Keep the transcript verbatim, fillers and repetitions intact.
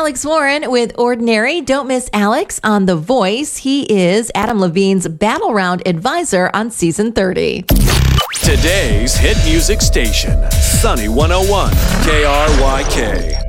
Alex Warren with Ordinary. Don't miss Alex on The Voice. He is Adam Levine's Battle Round advisor on season thirty. Today's hit music station, Sunny one oh one K R Y K.